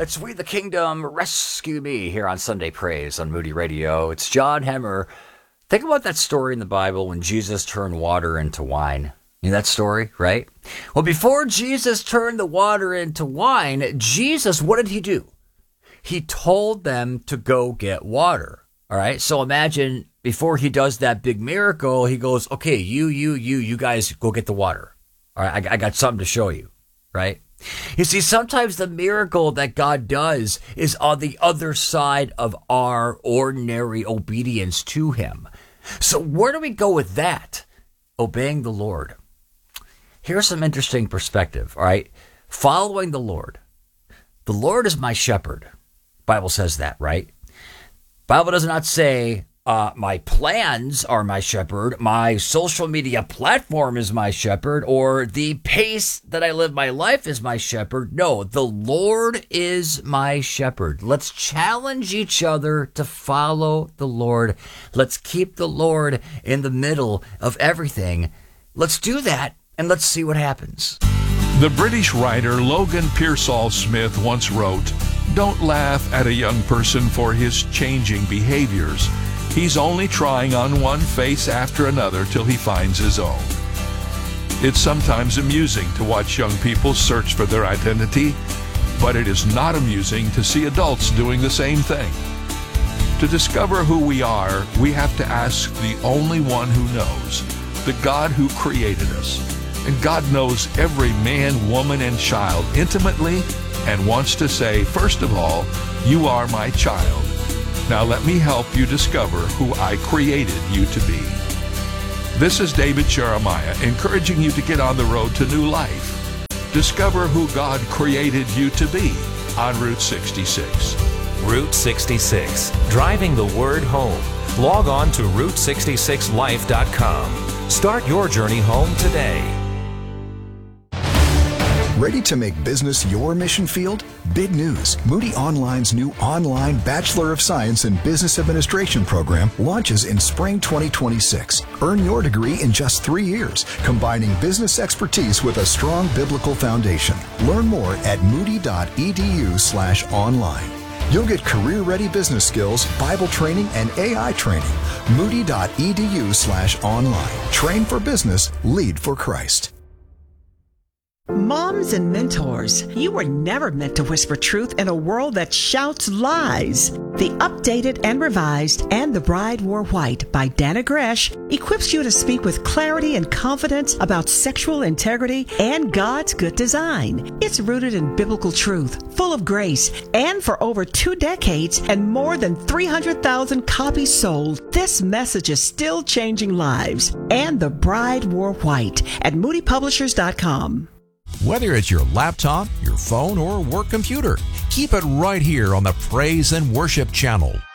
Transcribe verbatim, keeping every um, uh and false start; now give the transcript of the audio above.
It's We the Kingdom, Rescue Me here on Sunday Praise on Moody Radio. It's John Hemmer. Think about that story in the Bible when Jesus turned water into wine. You know that story, right? Well, before Jesus turned the water into wine, Jesus, what did he do? He told them to go get water. All right. So imagine before he does that big miracle, he goes, okay, you, you, you, you guys go get the water. All right. I, I got something to show you. Right. You see, sometimes the miracle that God does is on the other side of our ordinary obedience to him. So where do we go with that? Obeying the Lord. Here's some interesting perspective. All right. Following the Lord. The Lord is my shepherd. Bible says that, right? Bible does not say, uh, my plans are my shepherd, my social media platform is my shepherd, or the pace that I live my life is my shepherd. No, the Lord is my shepherd. Let's challenge each other to follow the Lord. Let's keep the Lord in the middle of everything. Let's do that, and let's see what happens. The British writer Logan Pearsall Smith once wrote, "Don't laugh at a young person for his changing behaviors. He's only trying on one face after another till he finds his own." It's sometimes amusing to watch young people search for their identity, but it is not amusing to see adults doing the same thing. To discover who we are, we have to ask the only one who knows, the God who created us. And God knows every man, woman, and child intimately and wants to say, first of all, you are my child. Now let me help you discover who I created you to be. This is David Jeremiah, encouraging you to get on the road to new life. Discover who God created you to be on Route sixty-six. Route sixty-six, driving the word home. Log on to route sixty-six life dot com. Start your journey home today. Ready to make business your mission field? Big news. Moody Online's new online Bachelor of Science in Business Administration program launches in spring twenty twenty-six. Earn your degree in just three years, combining business expertise with a strong biblical foundation. Learn more at moody.edu slash online. You'll get career-ready business skills, Bible training, and A I training. Moody.edu slash online. Train for business, lead for Christ. Moms and mentors, you were never meant to whisper truth in a world that shouts lies. The updated and revised And the Bride Wore White by Dana Gresh equips you to speak with clarity and confidence about sexual integrity and God's good design. It's rooted in biblical truth, full of grace, and for over two decades and more than three hundred thousand copies sold, this message is still changing lives. And the Bride Wore White at moody publishers dot com. Whether it's your laptop, your phone, or work computer, keep it right here on the Praise and Worship Channel.